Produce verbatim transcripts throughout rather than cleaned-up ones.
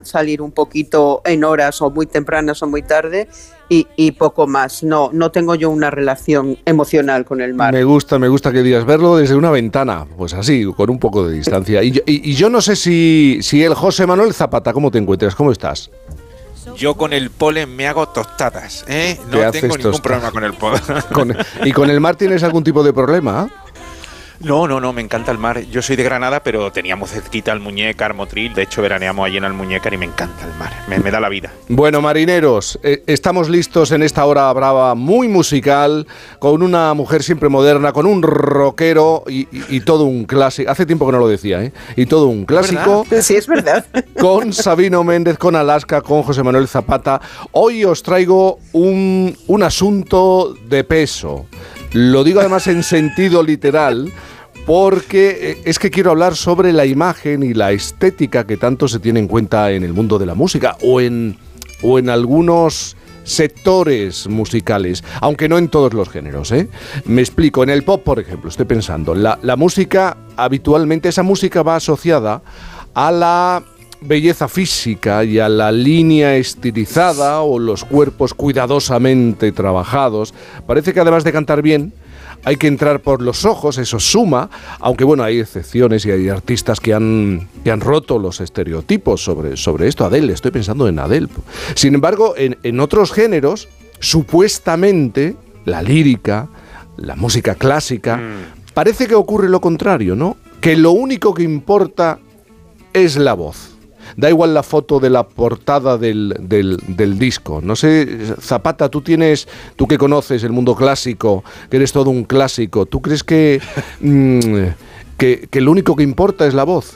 salir un poquito en horas o muy tempranas o muy tarde y, y poco más. No, no tengo yo una relación emocional con el mar. Me gusta, me gusta que digas verlo desde una ventana, pues así, con un poco de distancia. Y yo, y, y yo no sé si, si el José Manuel Zapata, ¿cómo te encuentras? ¿Cómo estás? Yo con el polen me hago tostadas, ¿eh? No tengo ningún tostadas? problema con el polen. Con, ¿Y con el mar tienes algún tipo de problema? No, no, no, me encanta el mar. Yo soy de Granada, pero teníamos cerquita Almuñécar, Motril. De hecho, veraneamos allí en Almuñécar y me encanta el mar. Me, me da la vida. Bueno, marineros, eh, estamos listos en esta hora brava muy musical, con una mujer siempre moderna, con un rockero y, y, y todo un clásico. Hace tiempo que no lo decía, ¿eh? Y todo un clásico. ¿Verdad? Sí, es verdad. Con Sabino Méndez, con Alaska, con José Manuel Zapata. Hoy os traigo un, un asunto de peso. Lo digo además en sentido literal, porque es que quiero hablar sobre la imagen y la estética que tanto se tiene en cuenta en el mundo de la música o en, o en algunos sectores musicales, aunque no en todos los géneros, ¿eh? Me explico, en el pop, por ejemplo, estoy pensando, la, la música, habitualmente esa música va asociada a la belleza física y a la línea estilizada o los cuerpos cuidadosamente trabajados. Parece que además de cantar bien, hay que entrar por los ojos, eso suma, aunque bueno, hay excepciones y hay artistas que han, que han roto los estereotipos sobre, sobre esto. Adele, estoy pensando en Adele. Sin embargo, en, en otros géneros, supuestamente, la lírica, la música clásica, mm. parece que ocurre lo contrario, ¿no? Que lo único que importa es la voz. Da igual la foto de la portada del, del, del disco. No sé, Zapata, tú tienes, tú que conoces el mundo clásico, que eres todo un clásico, ¿tú crees que, mmm, que, que lo único que importa es la voz?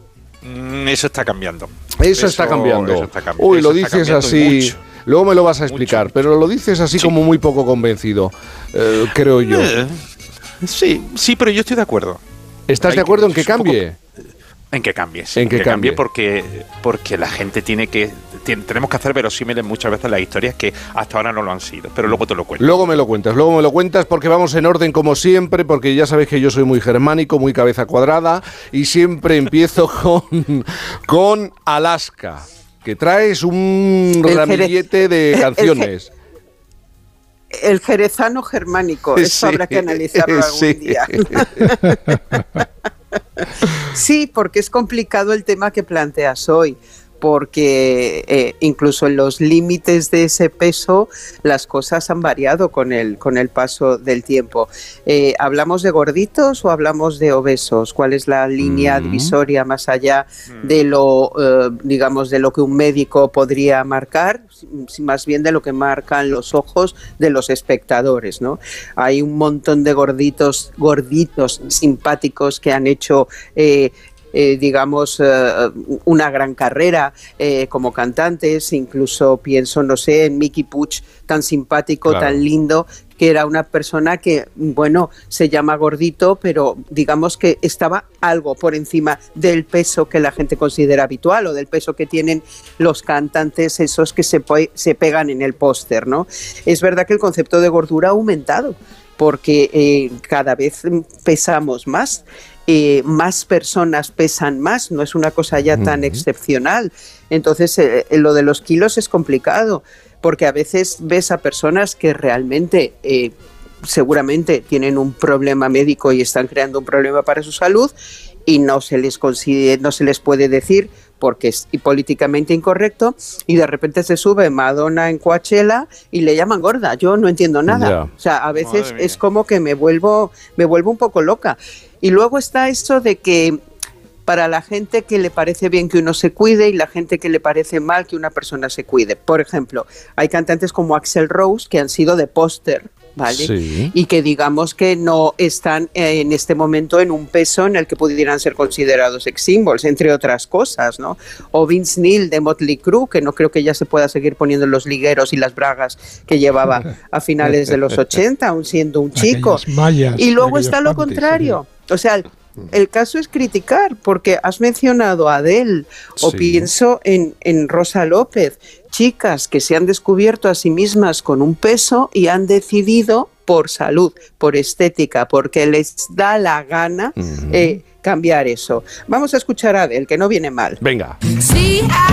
Mm, eso está cambiando. Eso, eso está cambiando. Eso está cambi- Uy, eso lo dices así. Luego me lo vas a explicar, mucho, pero lo dices así sí. como muy poco convencido, eh, creo yo. Eh, sí, sí, pero yo estoy de acuerdo. ¿Estás Hay de acuerdo que, en que cambie? Poco, En que cambie, sí, en que, que cambie, cambie porque, porque la gente tiene que... Tiene, tenemos que hacer verosímiles muchas veces las historias que hasta ahora no lo han sido, pero luego te lo cuento. Luego me lo cuentas, luego me lo cuentas porque vamos en orden como siempre, porque ya sabéis que yo soy muy germánico, muy cabeza cuadrada y siempre empiezo con, con Alaska, que traes un el ramillete de canciones. El, el jerezano germánico, eso sí, habrá que analizarlo algún sí. día. Sí, porque es complicado el tema que planteas hoy, porque eh, incluso en los límites de ese peso las cosas han variado con el, con el paso del tiempo. Eh, ¿Hablamos de gorditos o hablamos de obesos? ¿Cuál es la línea mm. divisoria más allá de lo, eh, digamos, de lo que un médico podría marcar? Más bien de lo que marcan los ojos de los espectadores, ¿no? Hay un montón de gorditos, gorditos simpáticos que han hecho eh, Eh, digamos, eh, una gran carrera eh, como cantantes, incluso pienso, no sé, en Mickey Puig, tan simpático, claro. tan lindo, que era una persona que, bueno, se llama gordito, pero digamos que estaba algo por encima del peso que la gente considera habitual o del peso que tienen los cantantes esos que se, po- se pegan en el póster, ¿no? Es verdad que el concepto de gordura ha aumentado, porque eh, cada vez pesamos más. Eh, más personas pesan más, no es una cosa ya tan uh-huh. excepcional. Entonces eh, lo de los kilos es complicado, porque a veces ves a personas que realmente eh, seguramente tienen un problema médico y están creando un problema para su salud y no se les considera, no se les puede decir porque es políticamente incorrecto, y de repente se sube Madonna en Coachella y le llaman gorda. Yo no entiendo nada. Yeah. O sea, a veces es como que me vuelvo, me vuelvo un poco loca. Y luego está esto de que para la gente que le parece bien que uno se cuide y la gente que le parece mal que una persona se cuide. Por ejemplo, hay cantantes como Axl Rose que han sido de póster, ¿vale? Sí. Y que digamos que no están eh, en este momento en un peso en el que pudieran ser considerados sex symbols, entre otras cosas, ¿no? O Vince Neil de Motley Crue, que no creo que ya se pueda seguir poniendo los ligueros y las bragas que llevaba a finales de los ochenta, aún siendo un chico. Mallas, y luego está lo contrario. O sea, el, el caso es criticar, porque has mencionado a Adele, o sí. pienso en, en Rosa López, chicas que se han descubierto a sí mismas con un peso y han decidido por salud, por estética, porque les da la gana uh-huh. eh, cambiar eso. Vamos a escuchar a Adele, que no viene mal. Venga. Sí,